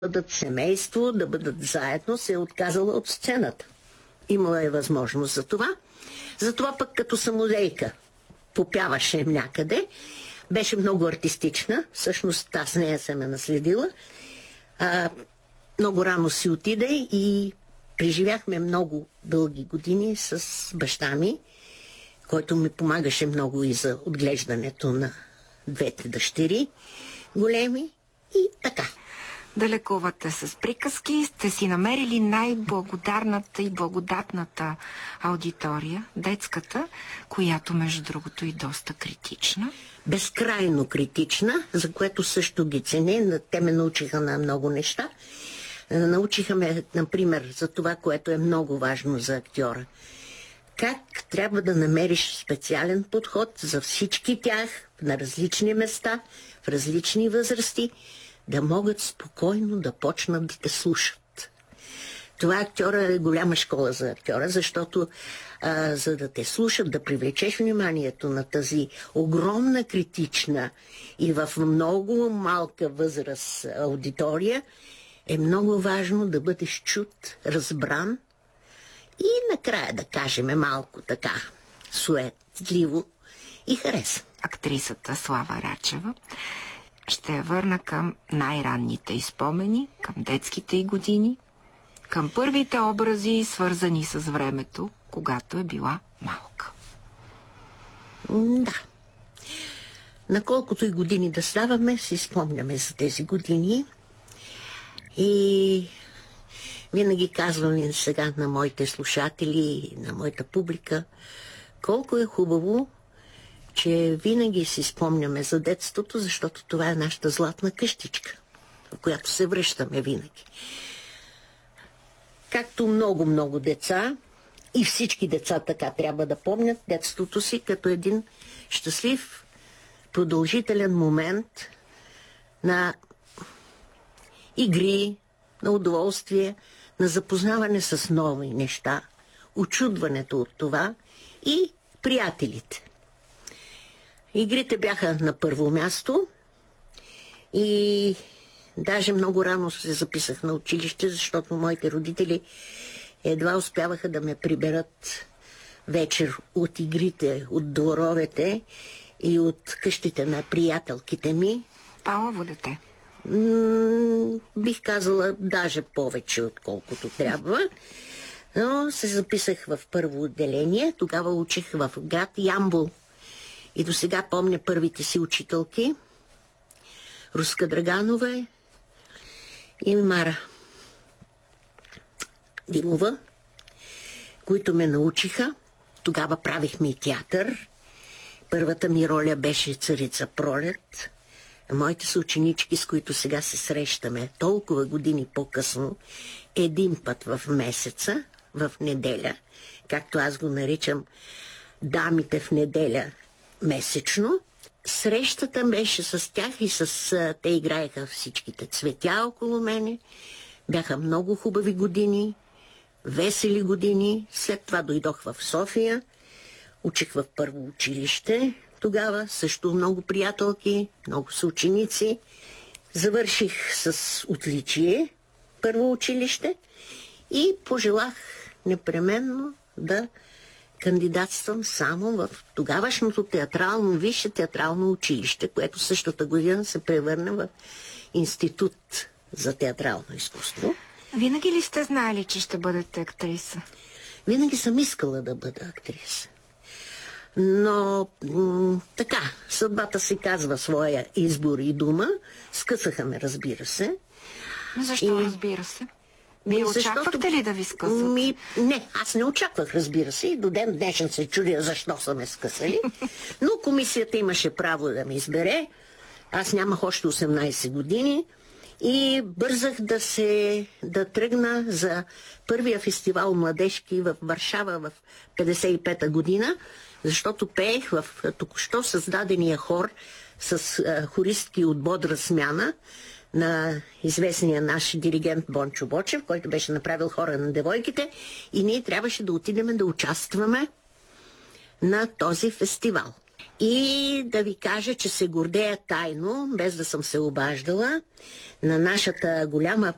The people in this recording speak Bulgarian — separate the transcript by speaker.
Speaker 1: бъдат семейство, да бъдат заедно, се е отказала от сцената. Имала е възможност за това. Затова пък като самодейка попяваше някъде. Беше много артистична. Всъщност аз нея съм я наследила. Много рано си отиде и преживяхме много дълги години с баща ми, който ми помагаше много и за отглеждането на двете дъщери големи и така.
Speaker 2: Да лекувате с приказки, сте си намерили най-благодарната и благодатната аудитория, детската, която между другото и доста критична.
Speaker 1: Безкрайно критична, за което също ги ценя. Те ме научиха на много неща. Научиха ме, например, за това, което е много важно за актьора. Как трябва да намериш специален подход за всички тях на различни места, в различни възрасти, да могат спокойно да почнат да те слушат. Това актьора е голяма школа за актьора, защото за да те слушат, да привлечеш вниманието на тази огромна критична и в много малка възраст аудитория, е много важно да бъдеш чут, разбран и накрая да кажем малко така суетливо и хареса.
Speaker 2: Актрисата Слава Рачева ще я върна към най-ранните й спомени, към детските й години, към първите образи, свързани с времето, когато е била малка.
Speaker 1: Да. На колкото и години да ставаме, си спомняме за тези години. И винаги казвам и сега на моите слушатели, на моята публика, колко е хубаво, че винаги си спомняме за детството, защото това е нашата златна къщичка, в която се връщаме винаги. Както много деца, и всички деца така трябва да помнят детството си като един щастлив, продължителен момент на игри, на удоволствие, на запознаване с нови неща, учудването от това и приятелите. Игрите бяха на първо място и даже много рано се записах на училище, защото моите родители едва успяваха да ме приберат вечер от игрите, от дворовете и от къщите на приятелките ми.
Speaker 2: Палаво дете.
Speaker 1: Бих казала даже повече, отколкото трябва. Но се записах в първо отделение. Тогава учих в град Ямбол. И до сега помня първите си учителки. Руска Драганова и Мара Димова, които ме научиха. Тогава правихме и театър. Първата ми роля беше Царица Пролет. Моите съученички, с които сега се срещаме толкова години по-късно, един път в месеца, в неделя, както аз го наричам дамите в неделя месечно, срещата беше с тях и те играеха всичките цветя около мене. Бяха много хубави години, весели години. След това дойдох в София, учих в първо училище. Тогава също много приятелки, много съученици. Завърших с отличие първо училище и пожелах непременно да кандидатствам само в тогавашното висше театрално училище, което същата година се превърна в институт за театрално изкуство.
Speaker 2: Винаги ли сте знаели, че ще бъдете актриса?
Speaker 1: Винаги съм искала да бъда актриса. Но така, съдбата си казва своя избор и дума. Скъсаха ме, разбира се.
Speaker 2: Защо разбира се? Вие очаквахте ли да ви скъсат?
Speaker 1: Не, аз не очаквах, разбира се. И до ден днешен се чудя защо са ме скъсали. Но комисията имаше право да ме избере. Аз нямах още 18 години. И бързах да тръгна за първия фестивал младежки в Варшава в 55-та година, защото пеех в току-що създадения хор с хористки от Бодра смяна на известния наш диригент Бончо Бочев, който беше направил хора на девойките, и ние трябваше да отидем да участваме на този фестивал. И да ви кажа, че се гордея тайно, без да съм се обаждала, на нашата голяма